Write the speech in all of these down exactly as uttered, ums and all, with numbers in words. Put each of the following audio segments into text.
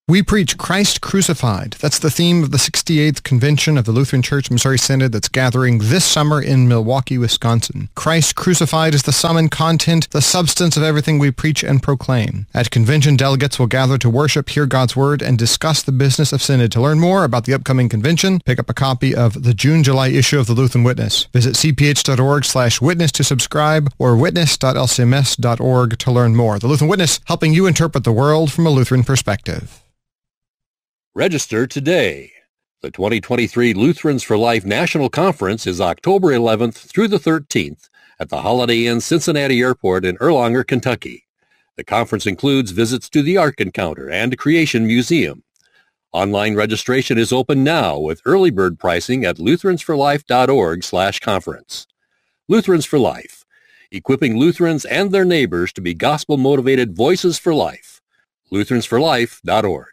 We preach Christ crucified. That's the theme of the sixty-eighth Convention of the Lutheran Church Missouri Synod that's gathering this summer in Milwaukee, Wisconsin. Christ crucified is the sum and content, the substance of everything we preach and proclaim. At convention, delegates will gather to worship, hear God's Word, and discuss the business of Synod. To learn more about the upcoming convention, pick up a copy of the June-July issue of the Lutheran Witness. Visit cph.org slash witness to subscribe or witness dot l c m s dot org to learn more. The Lutheran Witness, helping you interpret the world from a Lutheran perspective. Register today. The twenty twenty-three Lutherans for Life National Conference is October eleventh through the thirteenth at the Holiday Inn Cincinnati Airport in Erlanger, Kentucky. The conference includes visits to the Ark Encounter and Creation Museum. Online registration is open now with early bird pricing at lutheransforlife.org slash conference. Lutherans for Life, equipping Lutherans and their neighbors to be gospel-motivated voices for life. lutherans for life dot org.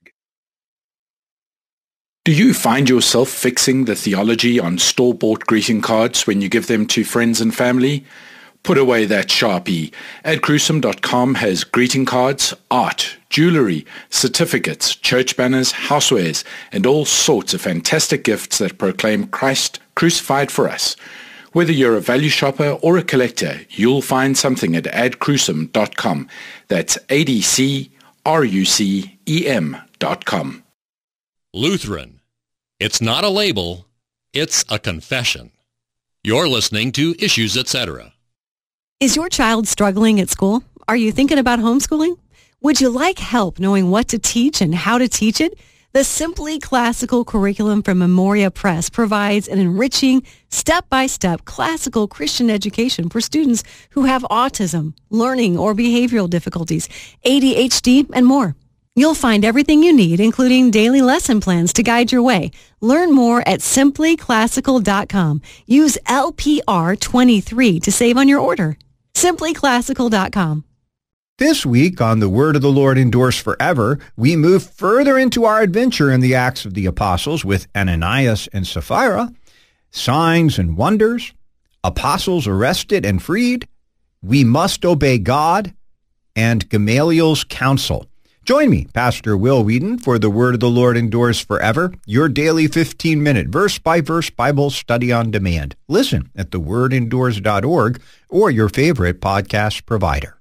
Do you find yourself fixing the theology on store-bought greeting cards when you give them to friends and family? Put away that Sharpie. ad crucem dot com has greeting cards, art, jewelry, certificates, church banners, housewares, and all sorts of fantastic gifts that proclaim Christ crucified for us. Whether you're a value shopper or a collector, you'll find something at ad crucem dot com. That's A D C R U C E M dot com. Lutheran. It's not a label, it's a confession. You're listening to Issues, et cetera. Is your child struggling at school? Are you thinking about homeschooling? Would you like help knowing what to teach and how to teach it? The Simply Classical curriculum from Memoria Press provides an enriching, step-by-step classical Christian education for students who have autism, learning or behavioral difficulties, A D H D, and more. You'll find everything you need, including daily lesson plans to guide your way. Learn more at simply classical dot com. Use L P R twenty-three to save on your order. simply classical dot com. This week on The Word of the Lord Endures Forever, we move further into our adventure in the Acts of the Apostles with Ananias and Sapphira, signs and wonders, apostles arrested and freed, we must obey God, and Gamaliel's counsel. Join me, Pastor Will Whedon, for The Word of the Lord Endures Forever, your daily fifteen-minute verse-by-verse Bible study on demand. Listen at the word endures dot org or your favorite podcast provider.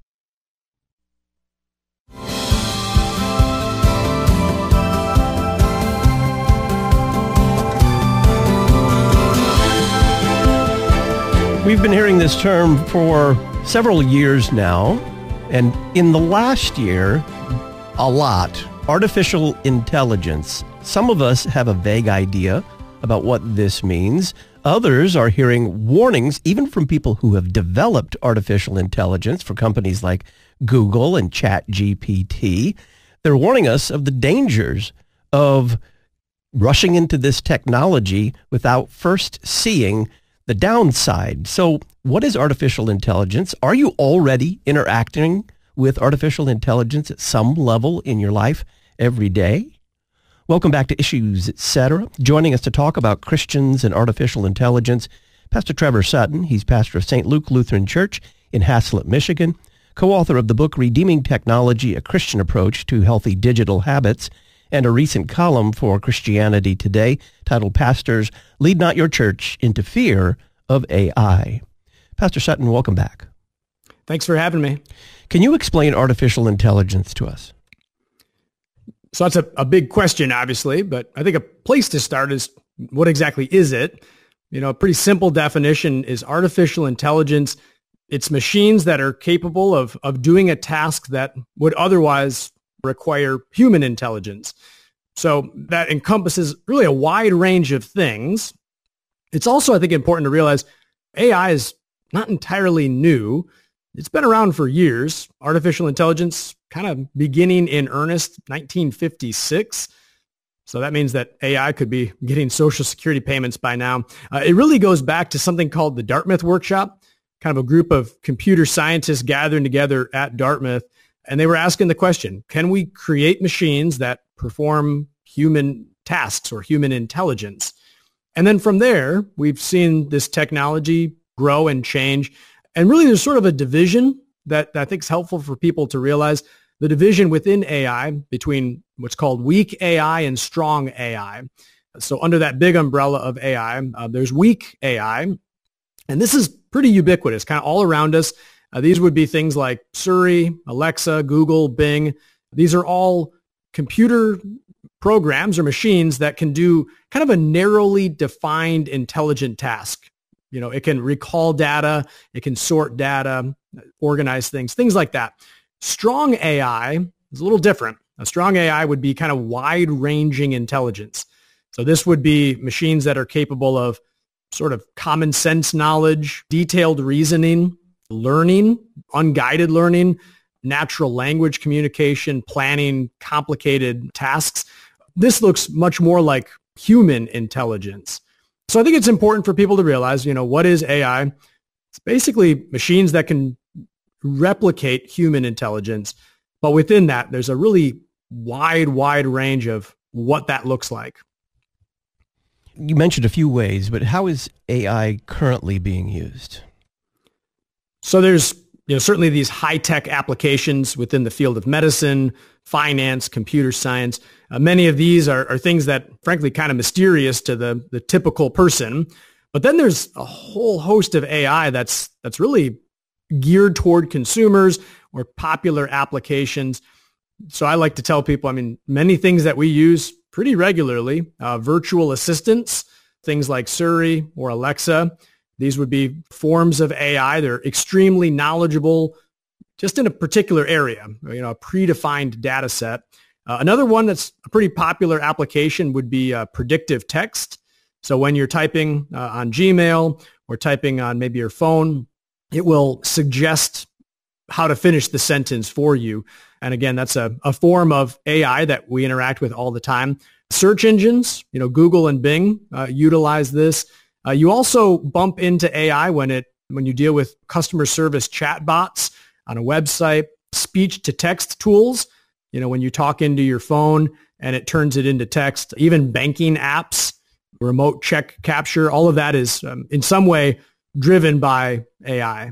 We've been hearing this term for several years now, and in the last year, a lot. Artificial intelligence. Some of us have a vague idea about what this means. Others are hearing warnings, even from people who have developed artificial intelligence for companies like Google and ChatGPT. They're warning us of the dangers of rushing into this technology without first seeing the downside. So what is artificial intelligence? Are you already interacting with artificial intelligence at some level in your life every day? Welcome back to Issues, et cetera. Joining us to talk about Christians and artificial intelligence, Pastor Trevor Sutton. He's pastor of Saint Luke Lutheran Church in Haslett, Michigan, co-author of the book Redeeming Technology, A Christian Approach to Healthy Digital Habits, and a recent column for Christianity Today titled Pastors Lead Not Your Church into Fear of A I. Pastor Sutton, welcome back. Thanks for having me. Can you explain artificial intelligence to us? So that's a, a big question, obviously, but I think a place to start is what exactly is it? You know, a pretty simple definition is artificial intelligence. It's machines that are capable of, of doing a task that would otherwise require human intelligence. So that encompasses really a wide range of things. It's also, I think, important to realize A I is not entirely new. It's been around for years. Artificial intelligence kind of beginning in earnest nineteen fifty-six. So that means that A I could be getting Social Security payments by now. Uh, it really goes back to something called the Dartmouth Workshop, kind of a group of computer scientists gathering together at Dartmouth. And they were asking the question, can we create machines that perform human tasks or human intelligence? And then from there, we've seen this technology grow and change. And really, there's sort of a division that, that I think is helpful for people to realize. the division within A I between what's called weak A I and strong A I. So under that big umbrella of A I, uh, there's weak A I, and this is pretty ubiquitous, kind of all around us. Uh, these would be things like Siri, Alexa, Google, Bing. These are all computer programs or machines that can do kind of a narrowly defined intelligent task. You know, it can recall data, it can sort data, organize things, things like that. Strong A I is a little different. A strong A I would be kind of wide-ranging intelligence. So this would be machines that are capable of sort of common sense knowledge, detailed reasoning, learning, unguided learning, natural language communication, planning complicated tasks. This looks much more like human intelligence. So I think it's important for people to realize, you know, what is A I? It's basically machines that can replicate human intelligence, but within that, there's a really wide, wide range of what that looks like. You mentioned a few ways, but how is A I currently being used? So there's, you know, certainly these high-tech applications within the field of medicine, finance, computer science. Uh, many of these are, are things that, frankly, kind of mysterious to the, the typical person. But then there's a whole host of A I that's that's really geared toward consumers or popular applications. So I like to tell people, I mean, many things that we use pretty regularly, uh, virtual assistants, things like Siri or Alexa. These would be forms of A I. They're extremely knowledgeable just in a particular area, you know, a predefined data set. Uh, another one that's a pretty popular application would be uh, predictive text. So when you're typing uh, on Gmail or typing on maybe your phone, it will suggest how to finish the sentence for you. And again, that's a, a form of A I that we interact with all the time. Search engines, you know, Google and Bing uh, utilize this. Uh, you also bump into A I when it when you deal with customer service chatbots on a website, speech to text tools. You know, when you talk into your phone and it turns it into text, even banking apps, remote check capture, all of that is um, in some way driven by A I.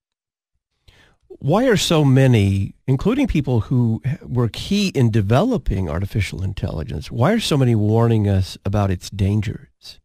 Why are so many, including people who were key in developing artificial intelligence, why are so many warning us about its dangers?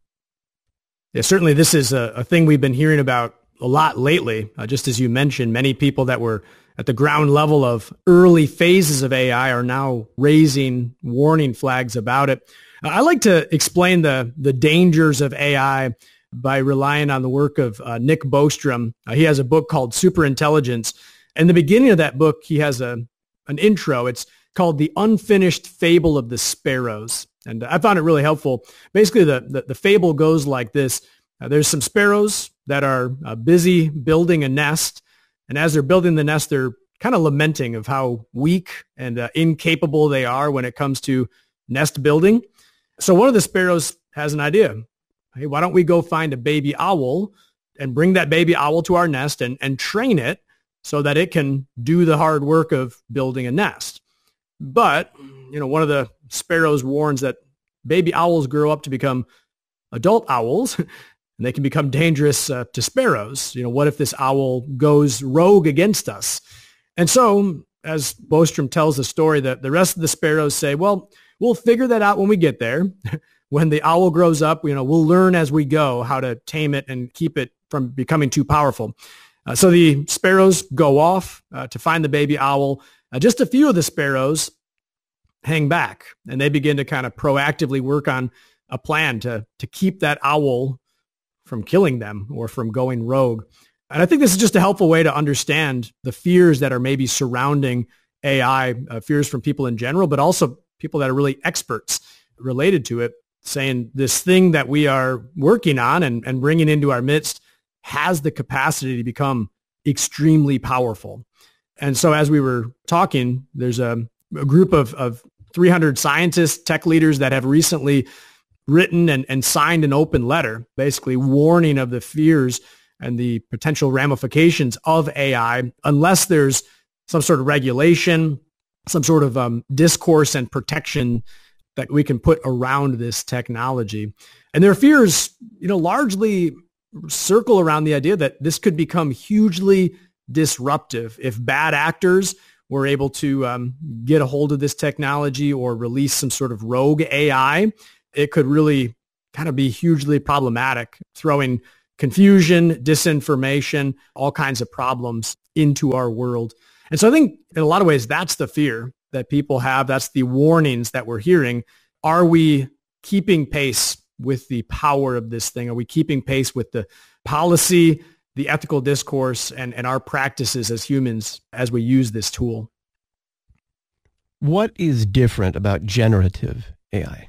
Yeah, certainly this is a, a thing we've been hearing about a lot lately. Uh, just as you mentioned, many people that were at the ground level of early phases of A I are now raising warning flags about it. Uh, I like to explain the, the dangers of A I by relying on the work of uh, Nick Bostrom. Uh, he has a book called Superintelligence. In the beginning of that book, he has a an intro. It's called The Unfinished Fable of the Sparrows. And I found it really helpful. Basically, the, the, the fable goes like this. Uh, there's some sparrows that are uh, busy building a nest. And as they're building the nest, they're kind of lamenting of how weak and uh, incapable they are when it comes to nest building. So one of the sparrows has an idea. Hey, why don't we go find a baby owl and bring that baby owl to our nest and, and train it so that it can do the hard work of building a nest. But, you know, one of the sparrows warns that baby owls grow up to become adult owls and they can become dangerous uh, to sparrows. You know, what if this owl goes rogue against us? And so, as Bostrom tells the story, that the rest of the sparrows say, well, we'll figure that out when we get there. When the owl grows up, you know, we'll learn as we go how to tame it and keep it from becoming too powerful. Uh, so the sparrows go off uh, to find the baby owl. Uh, just a few of the sparrows hang back, and they begin to kind of proactively work on a plan to to keep that owl from killing them or from going rogue. And I think this is just a helpful way to understand the fears that are maybe surrounding A I, uh, fears from people in general, but also people that are really experts related to it, saying this thing that we are working on and, and bringing into our midst has the capacity to become extremely powerful. And so as we were talking, there's a, a group of, of three hundred scientists, tech leaders that have recently written and, and signed an open letter, basically warning of the fears and the potential ramifications of A I unless there's some sort of regulation, some sort of um, discourse and protection that we can put around this technology. And their fears, you know, largely circle around the idea that this could become hugely disruptive if bad actors were able to um, get a hold of this technology or release some sort of rogue A I, it could really kind of be hugely problematic, throwing confusion, disinformation, all kinds of problems into our world. And so I think in a lot of ways, that's the fear that people have. That's the warnings that we're hearing. Are we keeping pace with the power of this thing? Are we keeping pace with the policy, the ethical discourse, and, and our practices as humans as we use this tool? What is different about generative A I?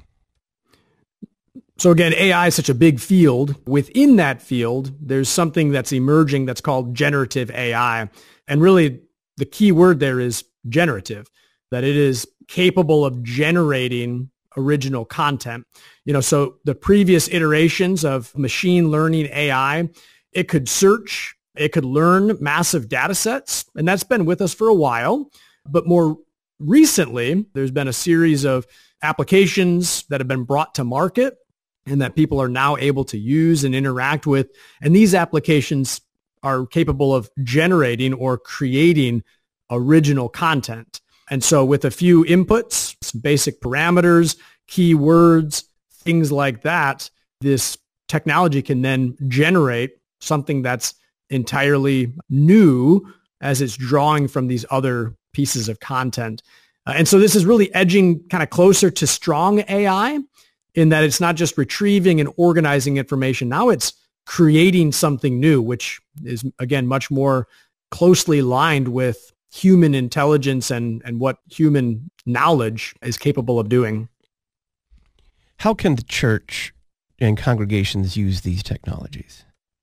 So again, A I is such a big field. Within that field, there's something that's emerging that's called generative A I. And really, the key word there is generative, that it is capable of generating original content. You know, so the previous iterations of machine learning A I, it could search, it could learn massive data sets, and that's been with us for a while. But more recently, there's been a series of applications that have been brought to market and that people are now able to use and interact with. And these applications are capable of generating or creating original content. And so with a few inputs, some basic parameters, keywords, things like that, this technology can then generate something that's entirely new as it's drawing from these other pieces of content. Uh, and so this is really edging kind of closer to strong A I in that it's not just retrieving and organizing information. Now it's creating something new, which is, again, much more closely aligned with human intelligence and, and what human knowledge is capable of doing. How can the church and congregations use these technologies?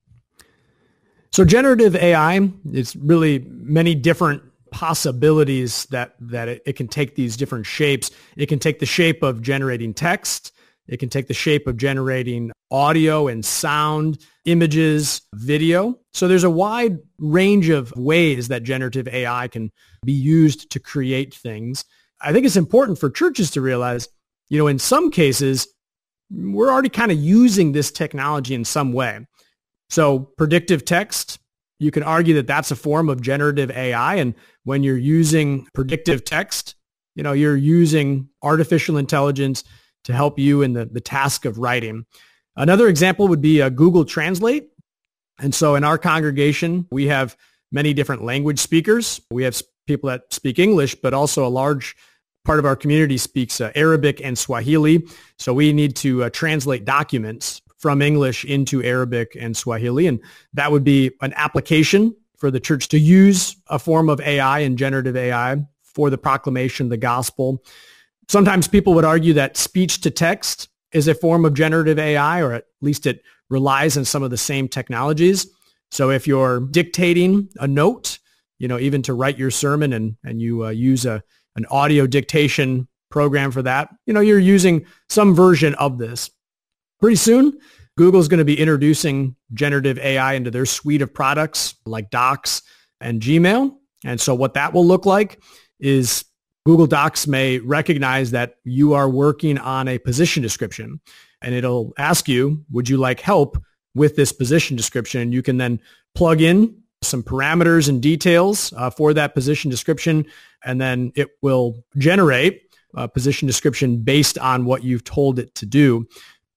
So generative A I, it's really many different possibilities that, that it, it can take these different shapes. It can take the shape of generating text. It can take the shape of generating audio and sound, images, video. So there's a wide range of ways that generative A I can be used to create things. I think it's important for churches to realize, you know, in some cases, we're already kind of using this technology in some way. So predictive text, you can argue that that's a form of generative A I. And when you're using predictive text, you know, you're using artificial intelligence to help you in the, the task of writing. Another example would be a Google Translate. And so in our congregation, we have many different language speakers. We have people that speak English, but also a large part of our community speaks uh, Arabic and Swahili. So we need to uh, translate documents from English into Arabic and Swahili. And that would be an application for the church to use a form of A I and generative A I for the proclamation of the gospel. Sometimes people would argue that speech to text is a form of generative A I, or at least it relies on some of the same technologies. So if you're dictating a note, you know, even to write your sermon and, and you uh, use a, an audio dictation program for that, you know, you're using some version of this. Pretty soon, Google's going to be introducing generative A I into their suite of products like Docs and Gmail. And so what that will look like is Google Docs may recognize that you are working on a position description, and it'll ask you, would you like help with this position description? And you can then plug in some parameters and details uh, for that position description, and then it will generate a position description based on what you've told it to do.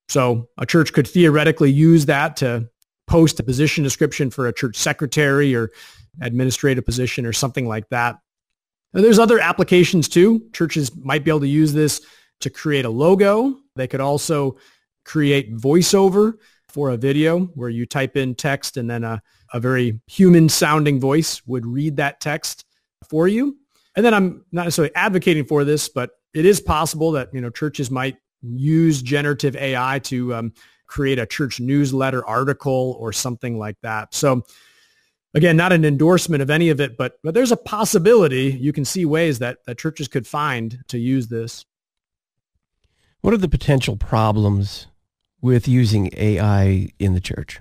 So a church could theoretically use that to post a position description for a church secretary or administrative position or something like that. And there's other applications too. Churches might be able to use this to create a logo. They could also create voiceover for a video where you type in text and then a, a very human sounding voice would read that text for you. And then I'm not necessarily advocating for this, but it is possible that, you know, churches might use generative A I to um, create a church newsletter article or something like that. So again, not an endorsement of any of it, but but there's a possibility. You can see ways that, that churches could find to use this. What are the potential problems with using A I in the church?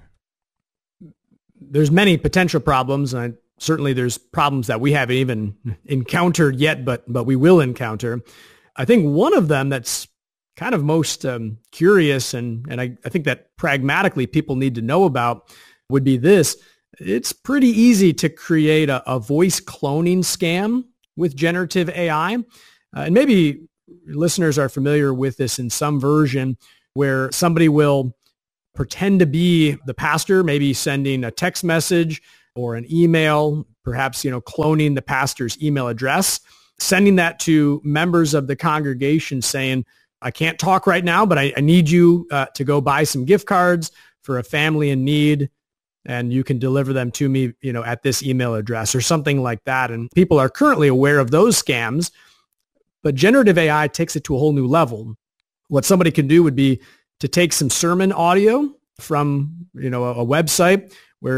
There's many potential problems, and certainly there's problems that we haven't even encountered yet, but but we will encounter. I think one of them that's kind of most um, curious, and, and I, I think that pragmatically people need to know about would be this. It's pretty easy to create a, a voice cloning scam with generative A I. Uh, and maybe listeners are familiar with this in some version where somebody will pretend to be the pastor, maybe sending a text message or an email, perhaps, you know, cloning the pastor's email address, sending that to members of the congregation saying, I can't talk right now, but I, I need you uh, to go buy some gift cards for a family in need, and you can deliver them to me, you know, at this email address or something like that. And people are currently aware of those scams, but generative A I takes it to a whole new level. What somebody can do would be to take some sermon audio from, you know, a, a website,